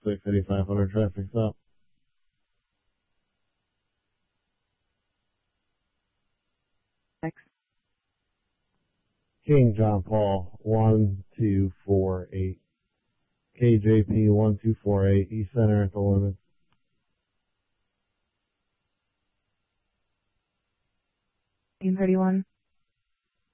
68500 traffic stop. Next. King John Paul 1248. KJP 1248. East Center at the limits. Team 31.